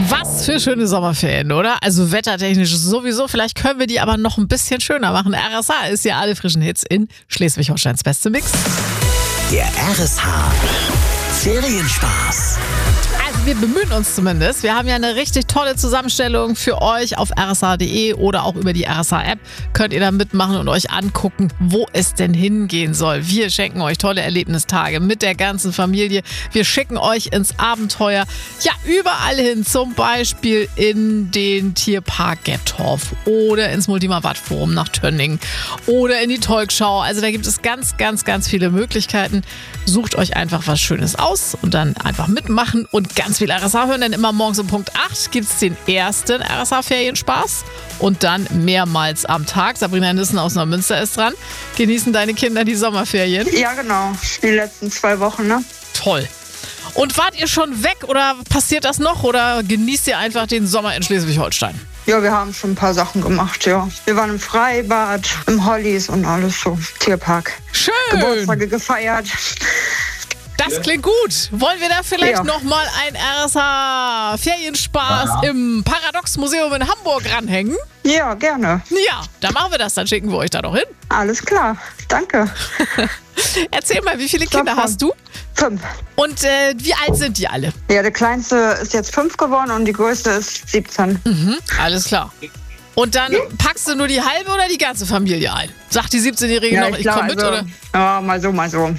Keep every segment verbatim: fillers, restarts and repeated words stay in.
Was für schöne Sommerferien, oder? Also wettertechnisch sowieso. Vielleicht können wir die aber noch ein bisschen schöner machen. R S H ist ja alle frischen Hits in Schleswig-Holsteins beste Mix. Der R S H Ferienspaß. Also wir bemühen uns zumindest. Wir haben ja eine richtig tolle Zusammenstellung für euch auf r s h punkt d e oder auch über die R S H-App. Könnt ihr da mitmachen und euch angucken, wo es denn hingehen soll. Wir schenken euch tolle Erlebnistage mit der ganzen Familie. Wir schicken euch ins Abenteuer. Ja, überall hin. Zum Beispiel in den Tierpark Gettorf oder ins Multimar-Watt-Forum nach Tönningen oder in die Tolkschau. Also da gibt es ganz, ganz, ganz viele Möglichkeiten. Sucht euch einfach was Schönes aus und dann einfach mitmachen und ganz viel R S H hören, denn immer morgens um Punkt acht gibt es den ersten R S H-Ferienspaß und dann mehrmals am Tag. Sabrina Nissen aus Neumünster ist dran. Genießen deine Kinder die Sommerferien? Ja, genau. Die letzten zwei Wochen, ne? Toll. Und wart ihr schon weg oder passiert das noch oder genießt ihr einfach den Sommer in Schleswig-Holstein? Ja, wir haben schon ein paar Sachen gemacht, ja. Wir waren im Freibad, im Hollies und alles so. Tierpark. Schön. Geburtstage gefeiert. Das klingt gut. Wollen wir da vielleicht Ja. nochmal ein R S H-Ferienspaß Ja. im Paradox-Museum in Hamburg ranhängen? Ja, gerne. Ja, dann machen wir das. Dann schicken wir euch da doch hin. Alles klar. Danke. Erzähl mal, wie viele Kinder Davon. hast du? Fünf. Und äh, wie alt sind die alle? Ja, der Kleinste ist jetzt fünf geworden und die Größte ist siebzehn. Mhm, alles klar. Und dann packst du nur die halbe oder die ganze Familie ein? Sagt die siebzehnjährige noch, ich glaub, komme mit, also, oder? Ja, mal so, mal so.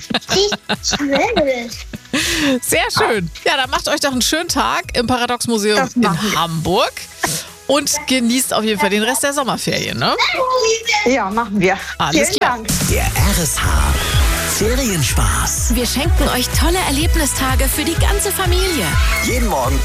Sehr schön. Ja, dann macht euch doch einen schönen Tag im Paradox-Museum Das in machen wir. Hamburg. Und genießt auf jeden Fall den Rest der Sommerferien, ne? Ja, machen wir. Alles Vielen klar. Dank. Der R S H Ferienspaß. Wir schenken euch tolle Erlebnistage für die ganze Familie. Jeden Morgen